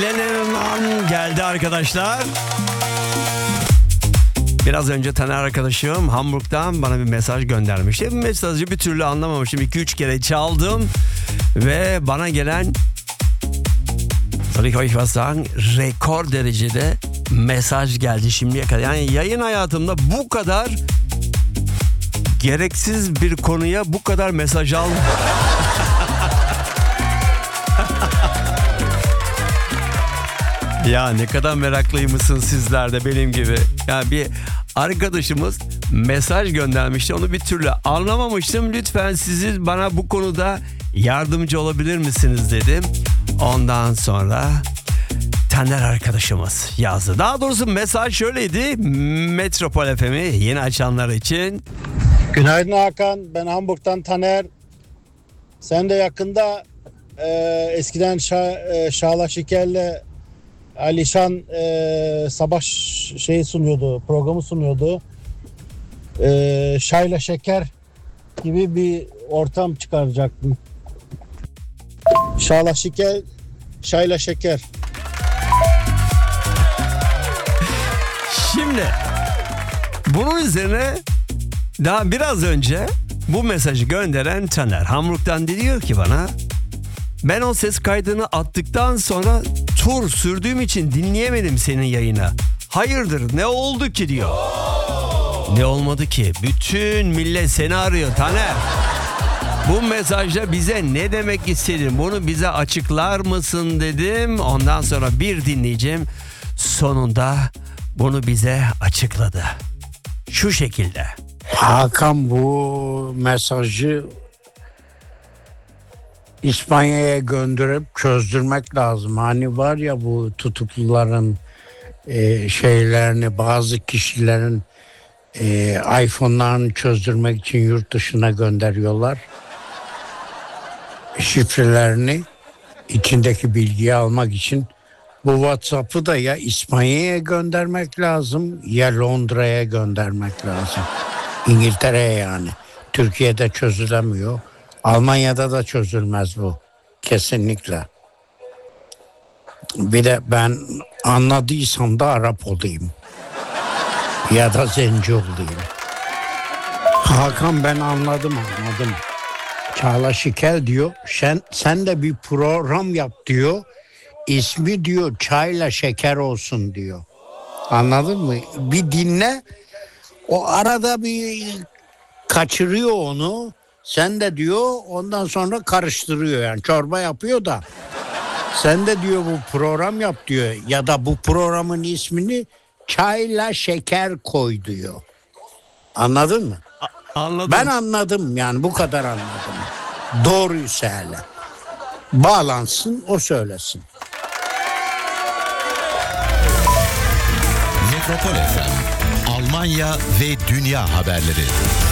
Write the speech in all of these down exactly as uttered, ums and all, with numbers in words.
Beklenen an geldi arkadaşlar. Biraz önce Taner arkadaşım Hamburg'dan bana bir mesaj göndermişti. Mesajı bir türlü anlamamıştım. iki üç kere çaldım ve bana gelen, soll ich euch was sagen, rekor derecede mesaj geldi şimdiye kadar. Yani yayın hayatımda bu kadar gereksiz bir konuya bu kadar mesaj aldım. Ya ne kadar meraklıymışsın sizler de benim gibi. Ya bir arkadaşımız mesaj göndermişti. Onu bir türlü anlamamıştım. Lütfen siz bana bu konuda yardımcı olabilir misiniz dedim. Ondan sonra Taner arkadaşımız yazdı. Daha doğrusu mesaj şöyleydi. Metropol F M'i yeni açanlar için. Günaydın Hakan. Ben Hamburg'dan Taner. Sen de yakında e, eskiden Şa, e, Şahla Şiker'le Alişan e, sabah şeyi sunuyordu, programı sunuyordu. E, Şayla Şeker gibi bir ortam çıkaracaktım. Şahla Şeker, Şayla Şeker. Şimdi bunun üzerine daha biraz önce bu mesajı gönderen Taner Hamburg'dan diyor ki bana, ben o ses kaydını attıktan sonra tur sürdüğüm için dinleyemedim senin yayını. Hayırdır, ne oldu ki diyor. Ne olmadı ki? Bütün millet seni arıyor Taner. Bu mesajda bize ne demek istedin? Bunu bize açıklar mısın dedim. Ondan sonra bir dinleyicim sonunda bunu bize açıkladı. Şu şekilde. Hakan, bu mesajı İspanya'ya gönderip çözdürmek lazım. Hani var ya bu tutukluların e, şeylerini, bazı kişilerin e, iPhone'larını çözdürmek için yurt dışına gönderiyorlar. Şifrelerini, içindeki bilgiyi almak için bu WhatsApp'ı da ya İspanya'ya göndermek lazım ya Londra'ya göndermek lazım. İngiltere'ye yani. Türkiye'de çözülemiyor. Almanya'da da çözülmez bu. Kesinlikle. Bir de ben anladıysam da Arap olayım. Ya da zenci olayım. Hakan, ben anladım anladım. Çağla Şikel diyor. Sen, sen de bir program yap diyor. İsmi diyor Çayla Şeker olsun diyor. Anladın mı? Bir dinle. O arada bir kaçırıyor onu. Sen de diyor ondan sonra karıştırıyor, yani çorba yapıyor da. Sen de diyor bu program yap diyor. Ya da bu programın ismini Çayla Şeker koy diyor. Anladın mı? A- anladım. Ben anladım, yani bu kadar anladım. Doğruyu söyle. Bağlansın, o söylesin. Metropol F M, Almanya ve Dünya haberleri.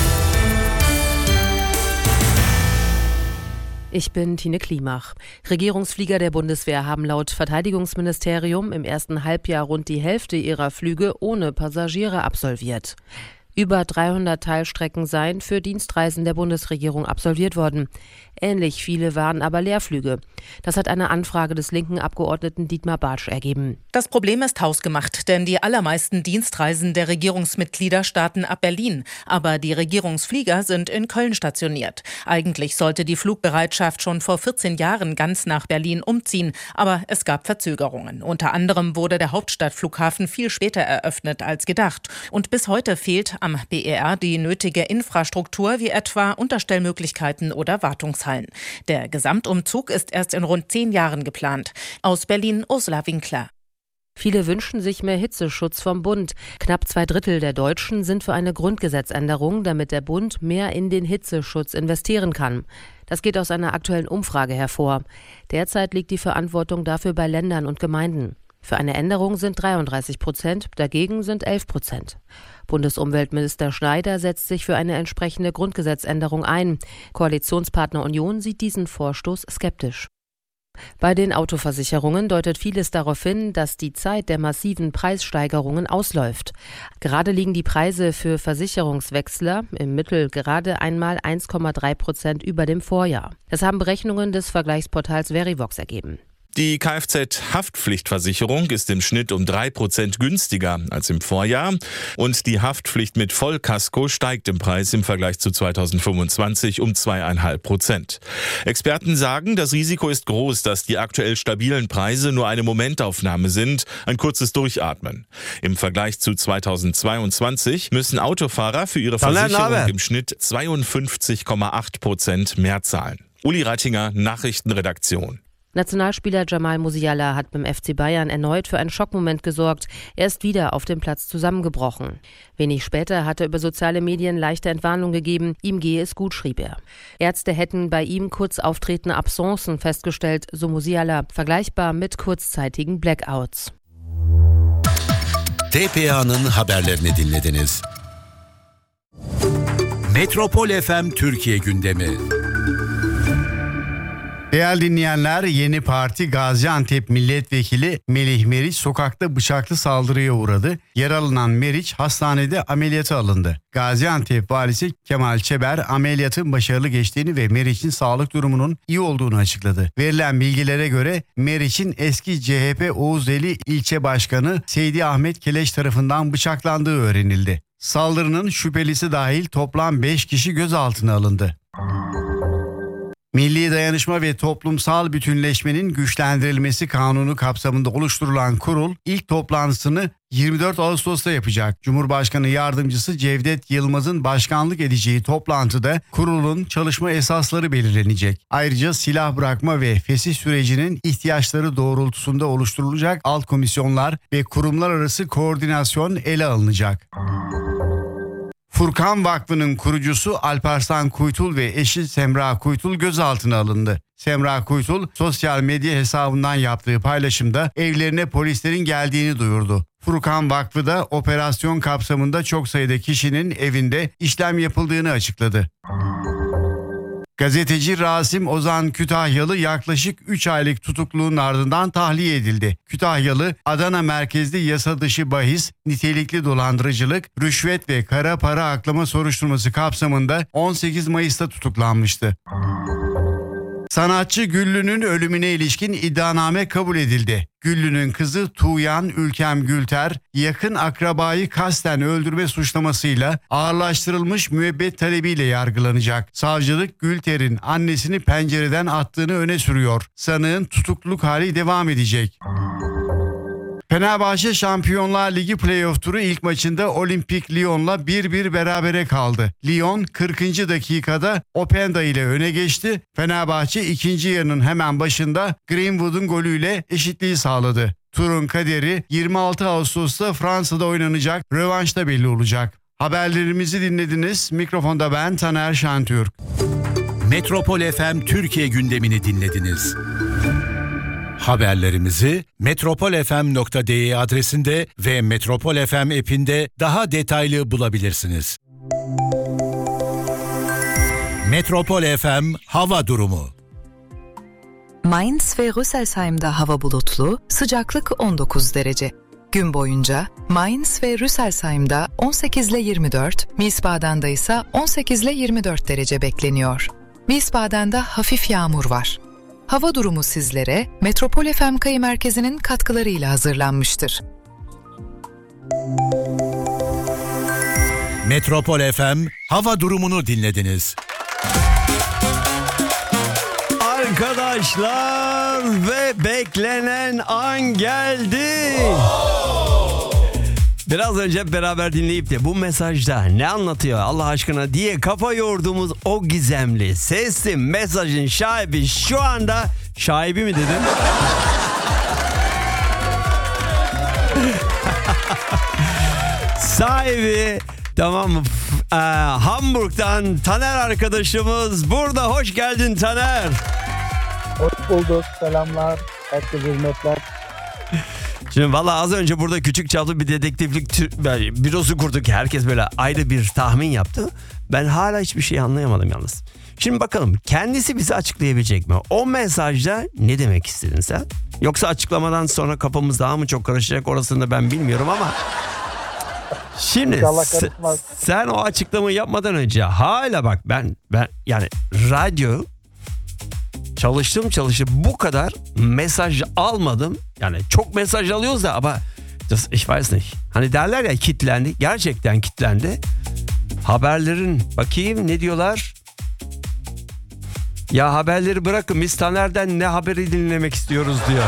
Ich bin Tine Klimach. Regierungsflieger der Bundeswehr haben laut Verteidigungsministerium im ersten Halbjahr rund die Hälfte ihrer Flüge ohne Passagiere absolviert. Über dreihundert Teilstrecken seien für Dienstreisen der Bundesregierung absolviert worden. Ähnlich viele waren aber Leerflüge. Das hat eine Anfrage des linken Abgeordneten Dietmar Bartsch ergeben. Das Problem ist hausgemacht, denn die allermeisten Dienstreisen der Regierungsmitglieder starten ab Berlin. Aber die Regierungsflieger sind in Köln stationiert. Eigentlich sollte die Flugbereitschaft schon vor vierzehn Jahren ganz nach Berlin umziehen. Aber es gab Verzögerungen. Unter anderem wurde der Hauptstadtflughafen viel später eröffnet als gedacht. Und bis heute fehlt am B E R die nötige Infrastruktur, wie etwa Unterstellmöglichkeiten oder Wartungshallen. Der Gesamtumzug ist erst in rund zehn Jahren geplant. Aus Berlin Ursula Winkler. Viele wünschen sich mehr Hitzeschutz vom Bund. Knapp zwei Drittel der Deutschen sind für eine Grundgesetzänderung, damit der Bund mehr in den Hitzeschutz investieren kann. Das geht aus einer aktuellen Umfrage hervor. Derzeit liegt die Verantwortung dafür bei Ländern und Gemeinden. Für eine Änderung sind dreiunddreißig Prozent, dagegen sind elf Prozent. Bundesumweltminister Schneider setzt sich für eine entsprechende Grundgesetzänderung ein. Koalitionspartner Union sieht diesen Vorstoß skeptisch. Bei den Autoversicherungen deutet vieles darauf hin, dass die Zeit der massiven Preissteigerungen ausläuft. Gerade liegen die Preise für Versicherungswechsler im Mittel gerade einmal eins Komma drei Prozent über dem Vorjahr. Das haben Berechnungen des Vergleichsportals Verivox ergeben. Die Kfz-Haftpflichtversicherung ist im Schnitt um drei Prozent günstiger als im Vorjahr und die Haftpflicht mit Vollkasko steigt im Preis im Vergleich zu zweitausendfünfundzwanzig um zwei Komma fünf Prozent. Experten sagen, das Risiko ist groß, dass die aktuell stabilen Preise nur eine Momentaufnahme sind, ein kurzes Durchatmen. Im Vergleich zu zweitausendzweiundzwanzig müssen Autofahrer für ihre Versicherung im Schnitt zweiundfünfzig Komma acht Prozent mehr zahlen. Uli Reitinger, Nachrichtenredaktion. Nationalspieler Jamal Musiala hat beim F C Bayern erneut für einen Schockmoment gesorgt. Er ist wieder auf dem Platz zusammengebrochen. Wenig später hat er über soziale Medien leichte Entwarnung gegeben. Ihm gehe es gut, schrieb er. Ärzte hätten bei ihm kurz auftretende Absencen festgestellt, so Musiala, vergleichbar mit kurzzeitigen Blackouts. T P A'nın haberlerini dinlediniz. Metropol F M Türkiye gündemi. Değerli dinleyenler, Yeni Parti Gaziantep Milletvekili Melih Meriç sokakta bıçaklı saldırıya uğradı. Yaralanan Meriç hastanede ameliyata alındı. Gaziantep valisi Kemal Çeber ameliyatın başarılı geçtiğini ve Meriç'in sağlık durumunun iyi olduğunu açıkladı. Verilen bilgilere göre Meriç'in eski C H P Oğuzeli ilçe başkanı Seydi Ahmet Keleş tarafından bıçaklandığı öğrenildi. Saldırının şüphelisi dahil toplam beş kişi gözaltına alındı. Milli Dayanışma ve Toplumsal Bütünleşmenin Güçlendirilmesi Kanunu kapsamında oluşturulan kurul ilk toplantısını yirmi dört Ağustos'ta yapacak. Cumhurbaşkanı Yardımcısı Cevdet Yılmaz'ın başkanlık edeceği toplantıda kurulun çalışma esasları belirlenecek. Ayrıca silah bırakma ve fesih sürecinin ihtiyaçları doğrultusunda oluşturulacak alt komisyonlar ve kurumlar arası koordinasyon ele alınacak. Furkan Vakfı'nın kurucusu Alparslan Kuytul ve eşi Semra Kuytul gözaltına alındı. Semra Kuytul sosyal medya hesabından yaptığı paylaşımda evlerine polislerin geldiğini duyurdu. Furkan Vakfı da operasyon kapsamında çok sayıda kişinin evinde işlem yapıldığını açıkladı. Gazeteci Rasim Ozan Kütahyalı yaklaşık üç aylık tutukluğun ardından tahliye edildi. Kütahyalı, Adana merkezli yasa dışı bahis, nitelikli dolandırıcılık, rüşvet ve kara para aklama soruşturması kapsamında on sekiz Mayıs'ta tutuklanmıştı. Sanatçı Güllü'nün ölümüne ilişkin iddianame kabul edildi. Güllü'nün kızı Tuğyan Ülkem Gülter, yakın akrabayı kasten öldürme suçlamasıyla ağırlaştırılmış müebbet talebiyle yargılanacak. Savcılık Gülter'in annesini pencereden attığını öne sürüyor. Sanığın tutukluluk hali devam edecek. Fenerbahçe Şampiyonlar Ligi playoff turu ilk maçında Olimpik Lyon'la bir bir berabere kaldı. Lyon kırkıncı dakikada Openda ile öne geçti. Fenerbahçe ikinci yarının hemen başında Greenwood'un golüyle eşitliği sağladı. Turun kaderi yirmi altı Ağustos'ta Fransa'da oynanacak rövanşta belli olacak. Haberlerimizi dinlediniz. Mikrofonda ben Taner Şentürk. Metropol F M Türkiye gündemini dinlediniz. Haberlerimizi metropol f m nokta d e adresinde ve Metropol F M app'inde daha detaylı bulabilirsiniz. Metropol F M hava durumu. Mainz ve Rüsselsheim'da hava bulutlu, sıcaklık on dokuz derece. Gün boyunca Mainz ve Rüsselsheim'da on sekiz ile yirmi dört, Wiesbaden'da ise on sekiz ile yirmi dört derece bekleniyor. Wiesbaden'da hafif yağmur var. Hava durumu sizlere Metropol F M Kayı Merkezi'nin katkılarıyla hazırlanmıştır. Metropol F M hava durumunu dinlediniz. Arkadaşlar ve beklenen an geldi. Biraz önce beraber dinleyip de bu mesajda ne anlatıyor Allah aşkına diye kafa yorduğumuz o gizemli sesli mesajın şahibi şu anda şahibi mi dedim? Sahibi, tamam mı? Ee, Hamburg'dan Taner arkadaşımız burada. Hoş geldin Taner. Hoş bulduk. Selamlar. Herkese hürmetler. Şimdi valla az önce burada küçük çaplı bir dedektiflik tür- bürosu kurduk. Herkes böyle ayrı bir tahmin yaptı. Ben hala hiçbir şey anlayamadım yalnız. Şimdi bakalım kendisi bize açıklayabilecek mi? O mesajda ne demek istedin sen? Yoksa açıklamadan sonra kafamız daha mı çok karışacak orasını da ben bilmiyorum ama... Şimdi s- sen o açıklamayı yapmadan önce hala bak ben ben yani radyo Çalıştım çalıştım. Bu kadar mesaj almadım. Yani çok mesaj alıyoruz da ama das, ich weiß nicht. Hani derler ya kitlendi. Gerçekten kitlendi. Haberlerin bakayım ne diyorlar? Ya haberleri bırakın biz Taner'den ne haberi dinlemek istiyoruz diyor.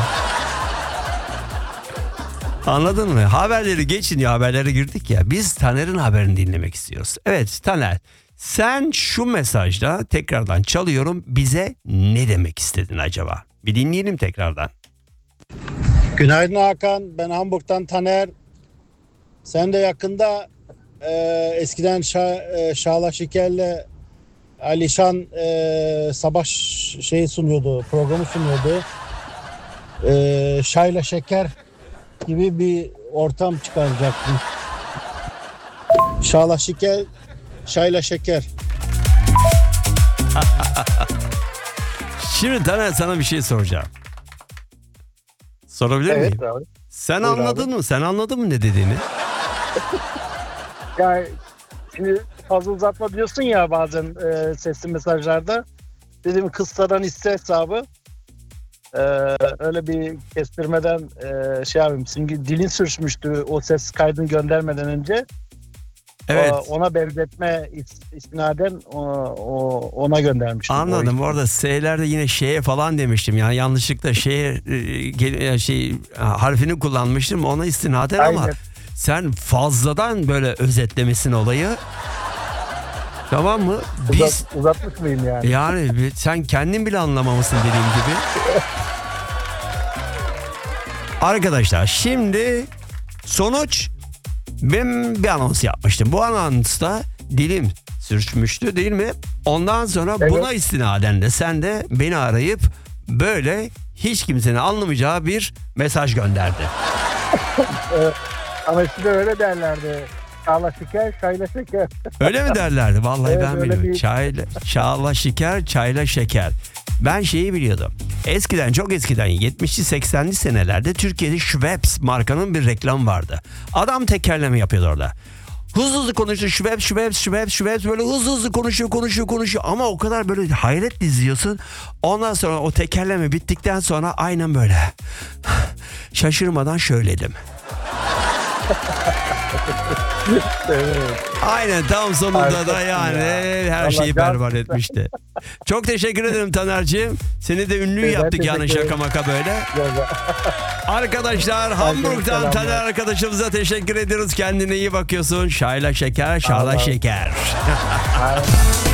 Anladın mı? Haberleri geçin ya, haberlere girdik ya. Biz Taner'in haberini dinlemek istiyoruz. Evet Taner, sen şu mesajda tekrardan çalıyorum, bize ne demek istedin acaba? Bir dinleyelim tekrardan. Günaydın Hakan, ben Hamburg'dan Taner. Sen de yakında e, eskiden Şa, e, Şahla Şiker'le Alişan e, sabah ş- şeyi sunuyordu, programı sunuyordu. E, Şayla Şeker gibi bir ortam çıkaracaktım. Şahla Şeker, Şayla Şeker. Şimdi Taner sana bir şey soracağım. Sorabilir Evet miyim? abi. Sen Buyur anladın abi. mı? Sen anladın mı ne dediğini? Yani şimdi fazla uzatma diyorsun ya bazen e, sesli mesajlarda. Dedim kıssadan hisse hesabı. E, öyle bir kestirmeden e, şey yapayım. Çünkü dilin sürçmüştü o ses kaydını göndermeden önce. Evet. O, ona benzetme is- istinaden o, o, ona göndermiştim. Anladım. O- Orada S'lerde yine şeye falan demiştim. Yani yanlışlıkla şeye e, gel- e, şey harfini kullanmıştım. Ona istinaden ama Aynen. sen fazladan böyle özetlemesin olayı. Tamam mı? Biz Uzat, uzatmış mıyım yani? yani bir- sen kendin bile anlamamışsın dediğim gibi. Arkadaşlar şimdi sonuç, ben bir anons yapmıştım. Bu anonsta dilim sürçmüştü değil mi? Ondan sonra Evet. buna istinaden de sen de beni arayıp böyle hiç kimsenin anlamayacağı bir mesaj gönderdi. Ama size öyle derlerdi. Şahla şeker, şayla şeker. Öyle mi derlerdi? Vallahi Evet, ben öyle bilmiyorum. bir- Çayla, çağla şeker, çayla şeker. Ben şeyi biliyordum. Eskiden, çok eskiden yetmişli seksenli senelerde Türkiye'de Schweppes markanın bir reklam vardı. Adam tekerleme yapıyordu orada. Hızlı hızlı konuşuyor. Schweppes, Schweppes, Schweppes, Schweppes böyle hızlı hızlı konuşuyor, konuşuyor, konuşuyor. Ama o kadar böyle hayretle izliyorsun. Ondan sonra o tekerleme bittikten sonra aynen böyle. Şaşırmadan şöyledim. Aynen tam sonunda da Harikasın yani ya. her Vallahi şeyi can- berbat etmişti. Çok teşekkür ederim Taner'ciğim. Seni de ünlü Ben yaptık yani teşekkür şaka maka böyle. Arkadaşlar Hamburg'dan selamlar. Taner arkadaşımıza teşekkür ediyoruz. Kendine iyi bakıyorsun. Şayla şeker, şala Allah. şeker. Aynen.